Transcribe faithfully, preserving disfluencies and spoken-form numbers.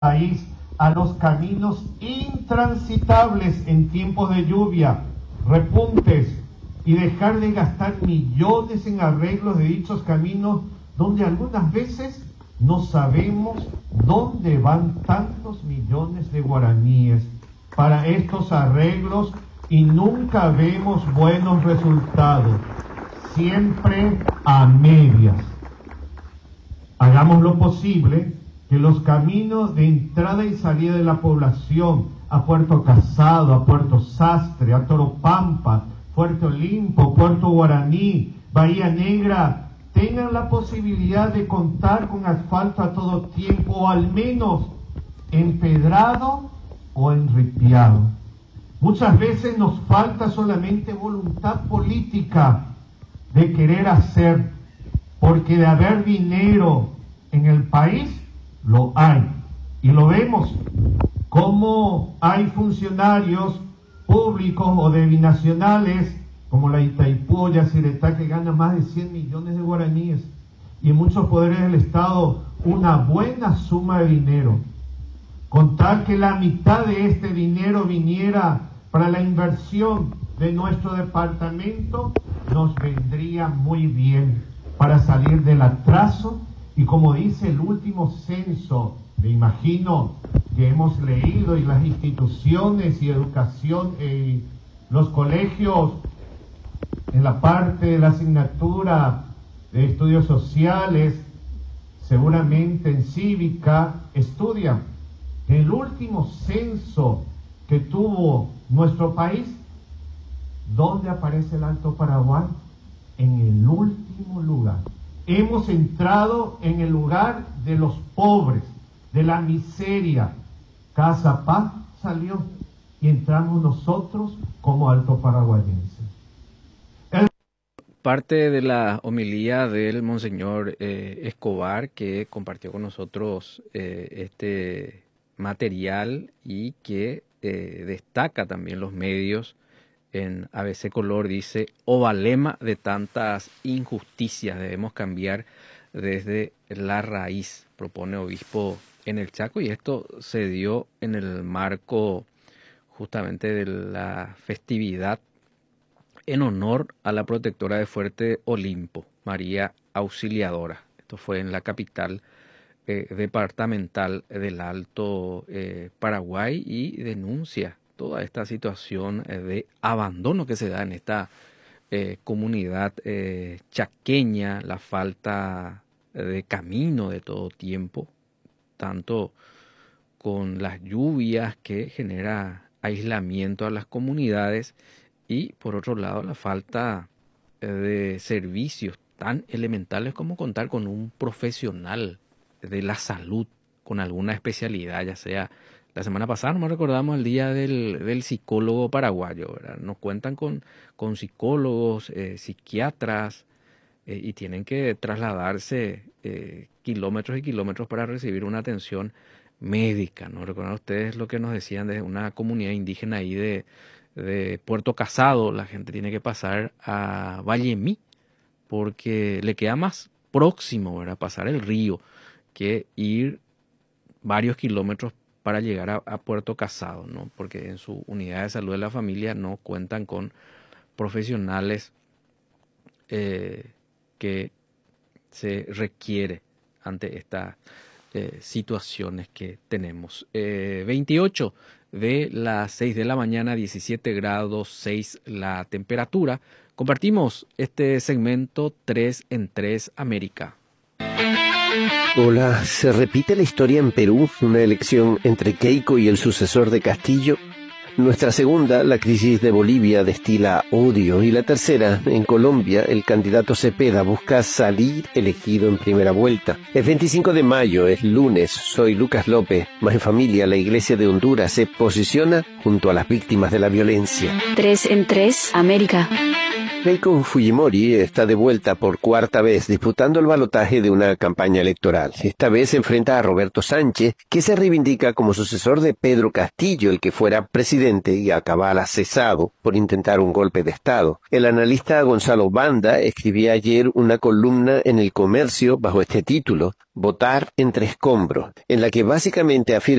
país a los caminos intransitables en tiempos de lluvia, repuntes, y dejar de gastar millones en arreglos de dichos caminos donde algunas veces no sabemos dónde van tantos millones de guaraníes para estos arreglos y nunca vemos buenos resultados, siempre a medias. Hagamos lo posible que los caminos de entrada y salida de la población a Puerto Casado, a Puerto Sastre, a Toropampa, Puerto Olimpo, Puerto Guaraní, Bahía Negra, tengan la posibilidad de contar con asfalto a todo tiempo, o al menos empedrado o enripiado. Muchas veces nos falta solamente voluntad política de querer hacer, porque de haber dinero en el país, lo hay. Y lo vemos, como hay funcionarios públicos o de binacionales, como la Itaipú o Yacyretá, que gana más de cien millones de guaraníes, y en muchos poderes del Estado una buena suma de dinero. Con tal que la mitad de este dinero viniera para la inversión de nuestro departamento, nos vendría muy bien para salir del atraso. Y como dice el último censo, me imagino que hemos leído, y las instituciones y educación, eh, los colegios, en la parte de la asignatura de estudios sociales, seguramente en cívica, estudian el último censo que tuvo nuestro país. ¿Dónde aparece el Alto Paraguay? En el último lugar. Hemos entrado en el lugar de los pobres, de la miseria. Casa Paz salió y entramos nosotros como alto paraguayenses. El... Parte de la homilía del Monseñor eh, Escobar, que compartió con nosotros eh, este material y que eh, destaca también los medios. En A B C Color dice: ovalema de tantas injusticias, debemos cambiar desde la raíz, propone obispo en el Chaco, y esto se dio en el marco justamente de la festividad en honor a la protectora de Fuerte Olimpo, María Auxiliadora. Esto fue en la capital eh, departamental del Alto eh, Paraguay, y denuncia toda esta situación de abandono que se da en esta eh, comunidad eh, chaqueña, la falta de camino de todo tiempo, tanto con las lluvias que genera aislamiento a las comunidades, y por otro lado la falta de servicios tan elementales como contar con un profesional de la salud con alguna especialidad, ya sea. La semana pasada nos recordamos el día del, del psicólogo paraguayo, ¿verdad? Nos cuentan con, con psicólogos, eh, psiquiatras, eh, y tienen que trasladarse eh, kilómetros y kilómetros para recibir una atención médica, ¿no? Recuerdan ustedes lo que nos decían de una comunidad indígena ahí de, de Puerto Casado. La gente tiene que pasar a Vallemí porque le queda más próximo, ¿verdad?, pasar el río que ir varios kilómetros para llegar a, a Puerto Casado, ¿no? Porque en su unidad de salud de la familia no cuentan con profesionales eh, que se requiere ante estas eh, situaciones que tenemos. Eh, veintiocho de las seis de la mañana, diecisiete grados seis la temperatura. Compartimos este segmento tres en tres América. Hola, ¿se repite la historia en Perú? Una elección entre Keiko y el sucesor de Castillo. Nuestra segunda, la crisis de Bolivia, destila odio. Y la tercera, en Colombia, el candidato Cepeda busca salir elegido en primera vuelta. Es veinticinco de mayo, es lunes. Soy Lucas López. Más en familia, la Iglesia de Honduras se posiciona junto a las víctimas de la violencia. tres en tres América. Keiko Fujimori está de vuelta por cuarta vez disputando el balotaje de una campaña electoral. Esta vez se enfrenta a Roberto Sánchez, que se reivindica como sucesor de Pedro Castillo, el que fuera presidente y acabara cesado por intentar un golpe de Estado. El analista Gonzalo Banda escribía ayer una columna en El Comercio bajo este título, Votar entre escombros, en la que básicamente afirma